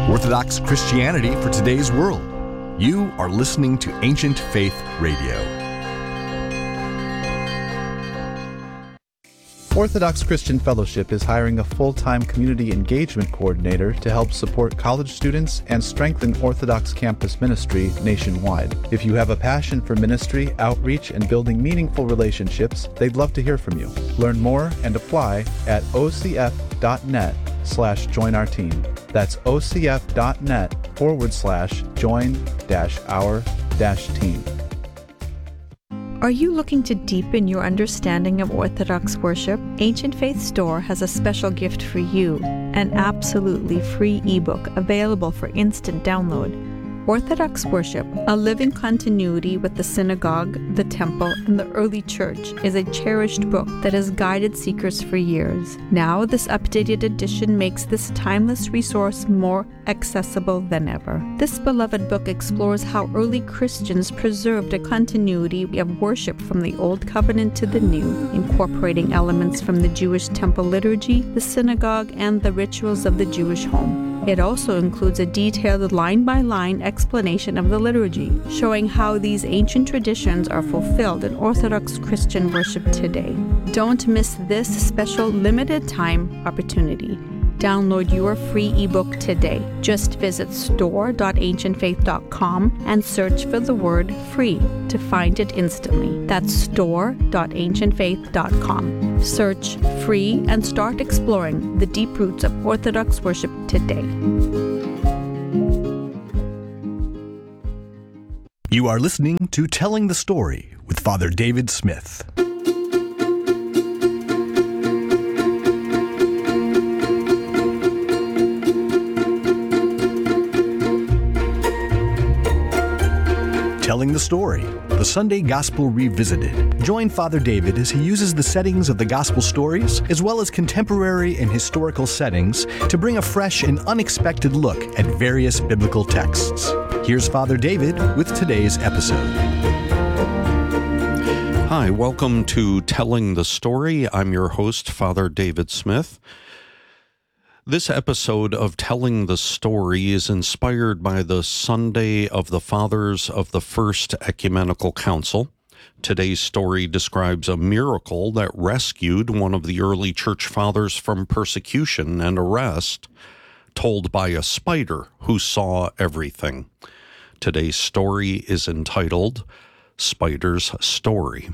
Orthodox Christianity for today's world. You are listening to Ancient Faith Radio. Orthodox Christian Fellowship is hiring a full-time community engagement coordinator to help support college students and strengthen Orthodox campus ministry nationwide. If you have a passion for ministry, outreach, and building meaningful relationships, they'd love to hear from you. Learn more and apply at ocf.net/join our team. That's ocf.net/join-our-team. Are you looking to deepen your understanding of Orthodox worship? Ancient Faith Store has a special gift for you, an absolutely free ebook available for instant download. Orthodox Worship, a living continuity with the synagogue, the temple, and the early church, is a cherished book that has guided seekers for years. Now, this updated edition makes this timeless resource more accessible than ever. This beloved book explores how early Christians preserved a continuity of worship from the Old Covenant to the New, incorporating elements from the Jewish temple liturgy, the synagogue, and the rituals of the Jewish home. It also includes a detailed line-by-line explanation of the liturgy, showing how these ancient traditions are fulfilled in Orthodox Christian worship today. Don't miss this special limited-time opportunity. Download your free ebook today. Just visit store.ancientfaith.com and search for the word free to find it instantly. That's store.ancientfaith.com. Search free and start exploring the deep roots of Orthodox worship today. You are listening to Telling the Story with Father David Smith. Telling the Story, the Sunday Gospel Revisited. Join Father David as he uses the settings of the Gospel stories, as well as contemporary and historical settings, to bring a fresh and unexpected look at various biblical texts. Here's Father David with today's episode. Hi, welcome to Telling the Story. I'm your host, Father David Smith. This episode of Telling the Story is inspired by the Sunday of the Fathers of the First Ecumenical Council. Today's story describes a miracle that rescued one of the early church fathers from persecution and arrest, told by a spider who saw everything. Today's story is entitled Spider's Story.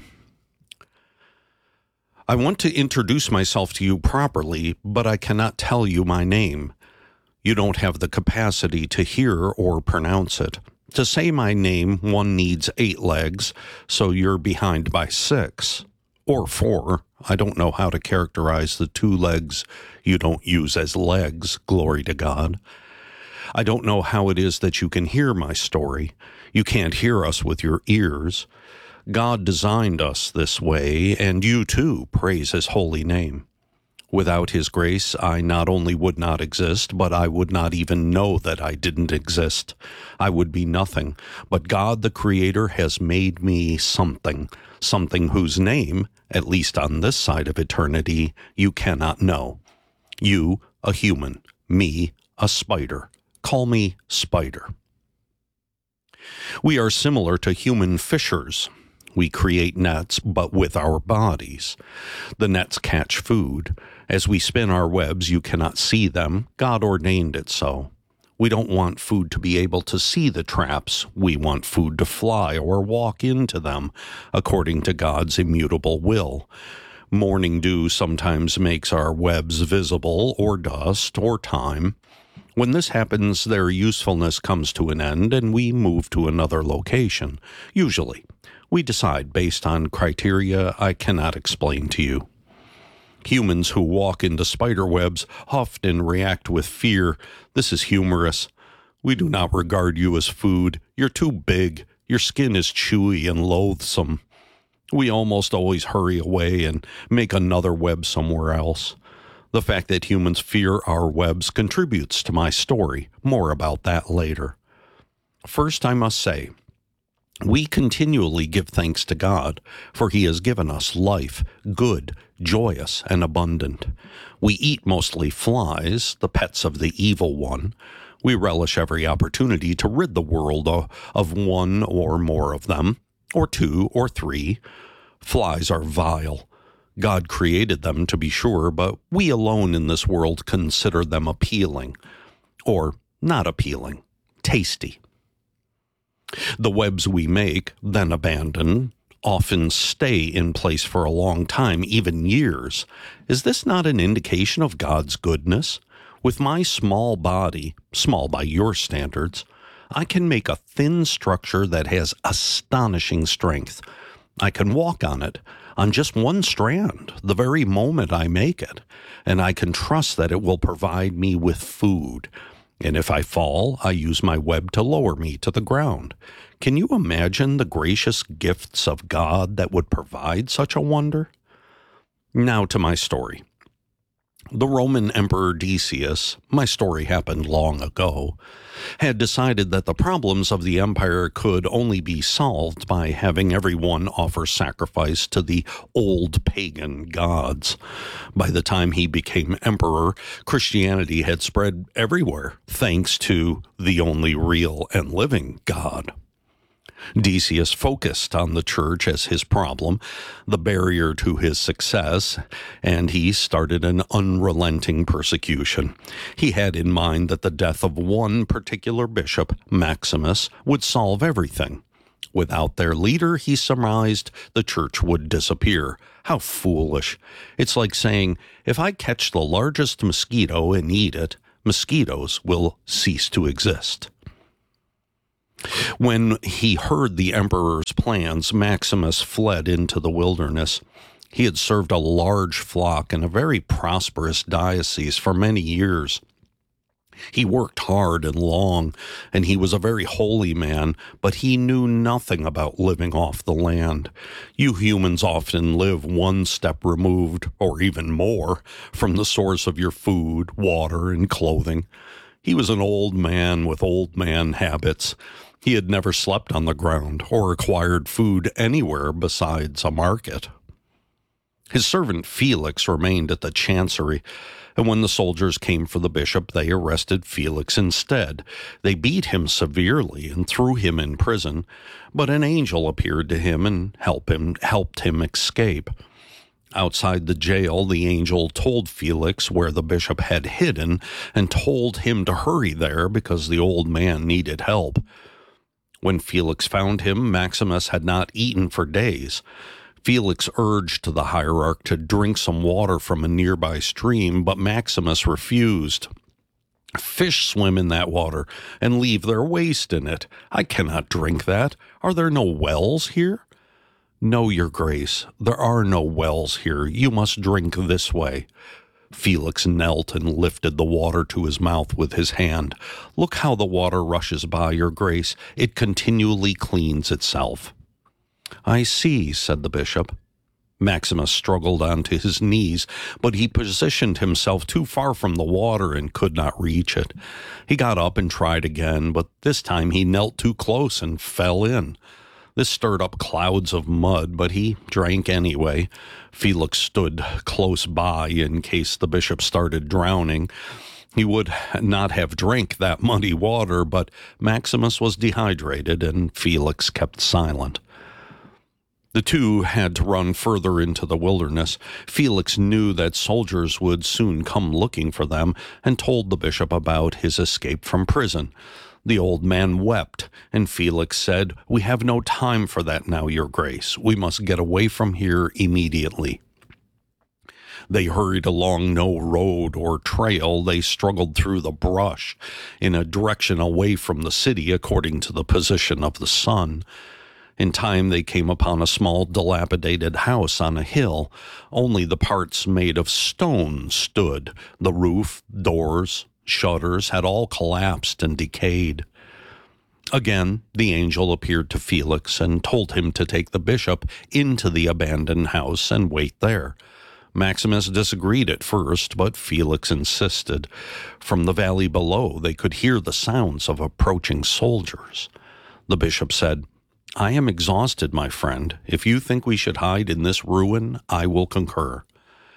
I want to introduce myself to you properly, but I cannot tell you my name. You don't have the capacity to hear or pronounce it. To say my name, one needs 8 legs, so you're behind by 6. Or 4. I don't know how to characterize the 2 legs you don't use as legs, glory to God. I don't know how it is that you can hear my story. You can't hear us with your ears. God designed us this way, and you too praise His holy name. Without His grace, I not only would not exist, but I would not even know that I didn't exist. I would be nothing, but God the Creator has made me something whose name, at least on this side of eternity, you cannot know. You, a human, me, a spider. Call me Spider. We are similar to human fishers. We create nets, but with our bodies. The nets catch food. As we spin our webs, you cannot see them. God ordained it so. We don't want food to be able to see the traps. We want food to fly or walk into them, according to God's immutable will. Morning dew sometimes makes our webs visible, or dust, or time. When this happens, their usefulness comes to an end, and we move to another location, usually. We decide based on criteria I cannot explain to you. Humans who walk into spider webs often react with fear. This is humorous. We do not regard you as food. You're too big. Your skin is chewy and loathsome. We almost always hurry away and make another web somewhere else. The fact that humans fear our webs contributes to my story. More about that later. First, I must say, we continually give thanks to God, for He has given us life, good, joyous, and abundant. We eat mostly flies, the pets of the evil one. We relish every opportunity to rid the world of one or more of them, or two or three. Flies are vile. God created them, to be sure, but we alone in this world consider them appealing, or not appealing, tasty. The webs we make, then abandon, often stay in place for a long time, even years. Is this not an indication of God's goodness? With my small body, small by your standards, I can make a thin structure that has astonishing strength. I can walk on it, on just one strand, the very moment I make it, and I can trust that it will provide me with food. And if I fall, I use my web to lower me to the ground. Can you imagine the gracious gifts of God that would provide such a wonder? Now to my story. The Roman Emperor Decius, my story happened long ago, had decided that the problems of the empire could only be solved by having everyone offer sacrifice to the old pagan gods. By the time he became emperor, Christianity had spread everywhere, thanks to the only real and living God. Decius focused on the church as his problem, the barrier to his success, and he started an unrelenting persecution. He had in mind that the death of one particular bishop, Maximus, would solve everything. Without their leader, he surmised, the church would disappear. How foolish. It's like saying, if I catch the largest mosquito and eat it, mosquitoes will cease to exist. When he heard the emperor's plans, Maximus fled into the wilderness. He had served a large flock in a very prosperous diocese for many years. He worked hard and long, and he was a very holy man, but he knew nothing about living off the land. You humans often live one step removed, or even more, from the source of your food, water, and clothing. He was an old man with old man habits. He had never slept on the ground or acquired food anywhere besides a market. His servant Felix remained at the chancery, and when the soldiers came for the bishop, they arrested Felix instead. They beat him severely and threw him in prison, but an angel appeared to him and helped him escape. Outside the jail, the angel told Felix where the bishop had hidden and told him to hurry there because the old man needed help. When Felix found him, Maximus had not eaten for days. Felix urged the hierarch to drink some water from a nearby stream, but Maximus refused. Fish swim in that water and leave their waste in it. I cannot drink that. Are there no wells here? No, your grace, there are no wells here. You must drink this way. Felix knelt and lifted the water to his mouth with his hand. Look how the water rushes by, your grace. It continually cleans itself. I see, said the bishop. Maximus struggled onto his knees, but he positioned himself too far from the water and could not reach it. He got up and tried again, but this time he knelt too close and fell in. This stirred up clouds of mud, but he drank anyway. Felix stood close by in case the bishop started drowning. He would not have drank that muddy water, but Maximus was dehydrated, and Felix kept silent. The two had to run further into the wilderness. Felix knew that soldiers would soon come looking for them and told the bishop about his escape from prison. The old man wept, and Felix said, We have no time for that now, your grace. We must get away from here immediately. They hurried along no road or trail. They struggled through the brush in a direction away from the city according to the position of the sun. In time they came upon a small dilapidated house on a hill. Only the parts made of stone stood. The roof, doors, shutters had all collapsed and decayed. Again, the angel appeared to Felix and told him to take the bishop into the abandoned house and wait there. Maximus disagreed at first, but Felix insisted. From the valley below, they could hear the sounds of approaching soldiers. The bishop said, I am exhausted, my friend. If you think we should hide in this ruin, I will concur.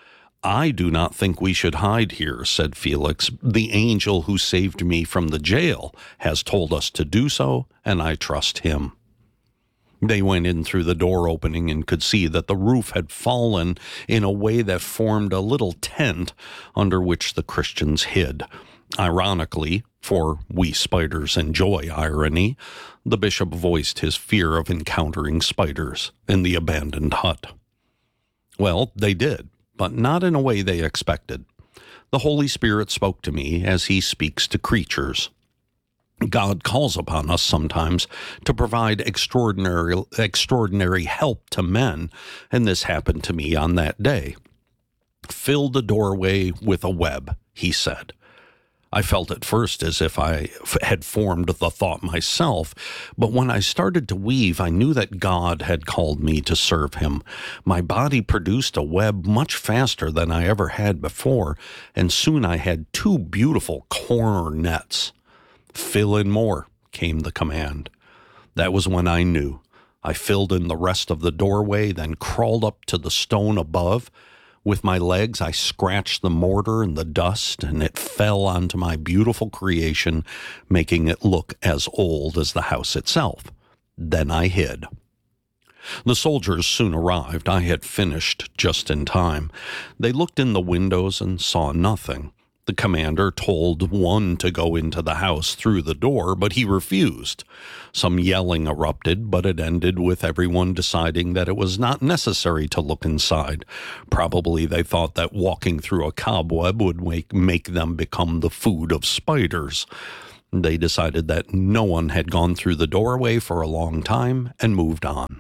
I do not think we should hide here, said Felix. The angel who saved me from the jail has told us to do so, and I trust him. They went in through the door opening and could see that the roof had fallen in a way that formed a little tent under which the Christians hid. Ironically, for we spiders enjoy irony, the bishop voiced his fear of encountering spiders in the abandoned hut. Well, they did, but not in a way they expected. The Holy Spirit spoke to me as he speaks to creatures. God calls upon us sometimes to provide extraordinary help to men, and this happened to me on that day. Fill the doorway with a web, he said. I felt at first as if I had formed the thought myself, but when I started to weave, I knew that God had called me to serve him. My body produced a web much faster than I ever had before, and soon I had 2 beautiful corner nets. Fill in more, came the command. That was when I knew. I filled in the rest of the doorway, then crawled up to the stone above. With my legs, I scratched the mortar and the dust, and it fell onto my beautiful creation, making it look as old as the house itself. Then I hid. The soldiers soon arrived. I had finished just in time. They looked in the windows and saw nothing. The commander told one to go into the house through the door, but he refused. Some yelling erupted, but it ended with everyone deciding that it was not necessary to look inside. Probably they thought that walking through a cobweb would make them become the food of spiders. They decided that no one had gone through the doorway for a long time and moved on.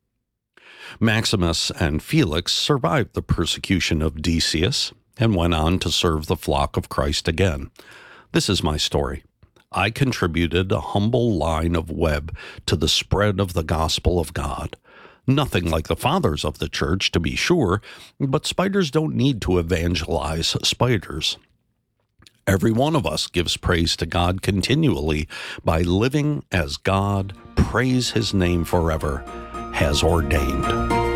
Maximus and Felix survived the persecution of Decius and went on to serve the flock of Christ again. This is my story. I contributed a humble line of web to the spread of the gospel of God. Nothing like the fathers of the church, to be sure, but spiders don't need to evangelize spiders. Every one of us gives praise to God continually by living as God, praise his name forever, has ordained.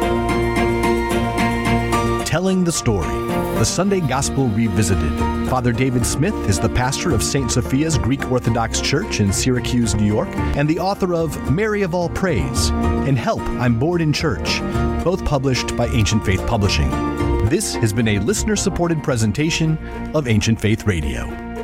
Telling the Story, the Sunday Gospel Revisited. Father David Smith is the pastor of St. Sophia's Greek Orthodox Church in Syracuse, New York, and the author of Mary of All Praise and Help, I'm Bored in Church, both published by Ancient Faith Publishing. This has been a listener-supported presentation of Ancient Faith Radio.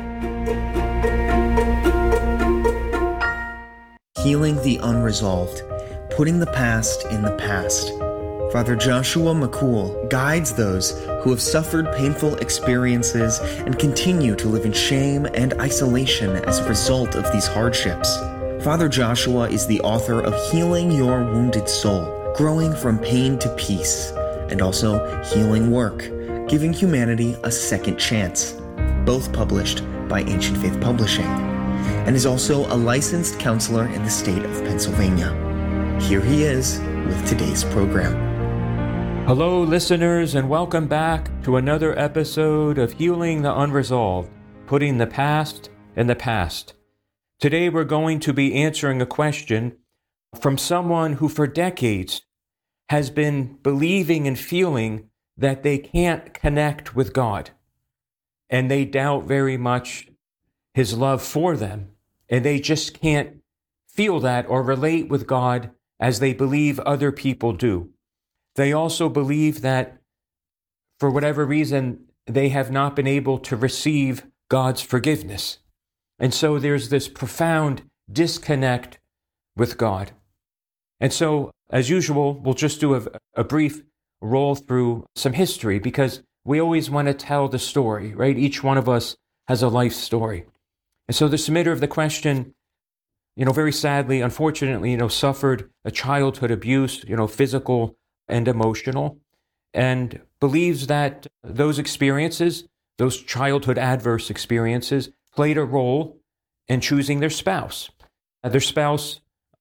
Healing the unresolved, putting the past in the past. Father Joshua McCool guides those who have suffered painful experiences and continue to live in shame and isolation as a result of these hardships. Father Joshua is the author of Healing Your Wounded Soul, Growing from Pain to Peace, and also Healing Work, Giving Humanity a Second Chance, both published by Ancient Faith Publishing, and is also a licensed counselor in the state of Pennsylvania. Here he is with today's program. Hello, listeners, and welcome back to another episode of Healing the Unresolved, Putting the Past in the Past. Today we're going to be answering a question from someone who for decades has been believing and feeling that they can't connect with God, and they doubt very much his love for them, and they just can't feel that or relate with God as they believe other people do. They also believe that for whatever reason, they have not been able to receive God's forgiveness. And so there's this profound disconnect with God. And so, as usual, we'll just do a brief roll through some history because we always want to tell the story, right? Each one of us has a life story. And so the submitter of the question, very sadly, unfortunately, suffered a childhood abuse, physical and emotional, and believes that those experiences, those childhood adverse experiences, played a role in choosing their spouse. Their spouse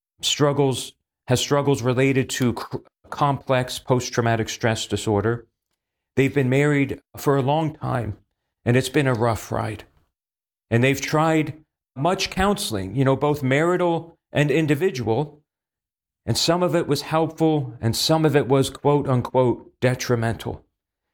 has struggles related to complex post-traumatic stress disorder. They've been married for a long time, and it's been a rough ride. And they've tried much counseling, both marital and individual, and some of it was helpful, and some of it was, quote unquote, detrimental.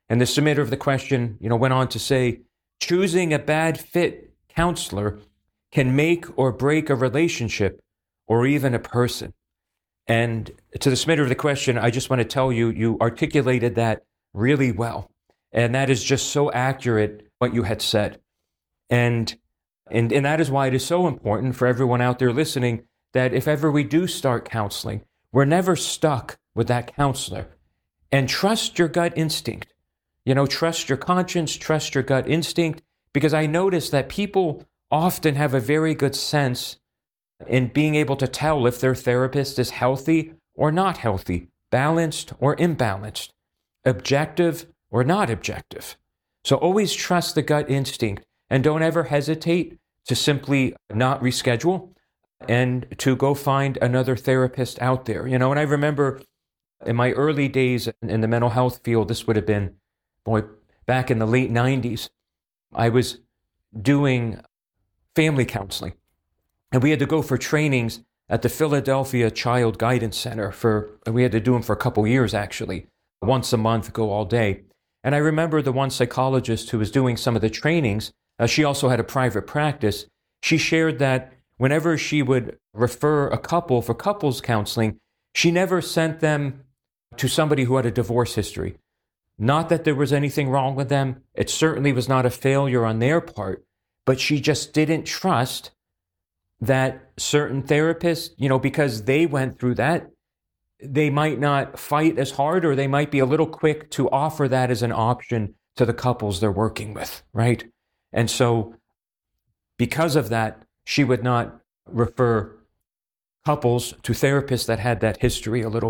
And the submitter of the question, went on to say, choosing a bad fit counselor can make or break a relationship or even a person. And to the submitter of the question, I just want to tell you, you articulated that really well. And that is just so accurate what you had said. And that is why it is so important for everyone out there listening that if ever we do start counseling, we're never stuck with that counselor. And trust your gut instinct. Trust your conscience, trust your gut instinct, because I notice that people often have a very good sense in being able to tell if their therapist is healthy or not healthy, balanced or imbalanced, objective or not objective. So always trust the gut instinct and don't ever hesitate to simply not reschedule and to go find another therapist out there. And I remember in my early days in the mental health field, this would have been, back in the late 90s, I was doing family counseling. And we had to go for trainings at the Philadelphia Child Guidance Center we had to do them for a couple years, actually. Once a month, go all day. And I remember the one psychologist who was doing some of the trainings, she also had a private practice. She shared that whenever she would refer a couple for couples counseling, she never sent them to somebody who had a divorce history. Not that there was anything wrong with them. It certainly was not a failure on their part, but she just didn't trust that certain therapists, because they went through that, they might not fight as hard, or they might be a little quick to offer that as an option to the couples they're working with, right? And so because of that, she would not refer couples to therapists that had that history a little